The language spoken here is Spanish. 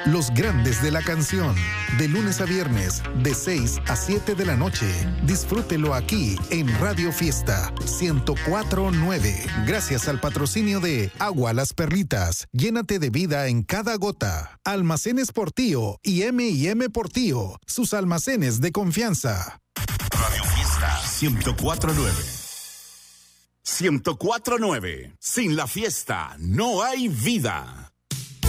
Los grandes de la canción. De lunes a viernes, de 6 a 7 de la noche. Disfrútelo aquí en Radio Fiesta 104.9. Gracias al patrocinio de Agua Las Perlitas. Llénate de vida en cada gota. Almacenes Portillo y M&M Portillo. Sus almacenes de confianza. Radio Fiesta 104.9. 104.9. Sin la fiesta no hay vida.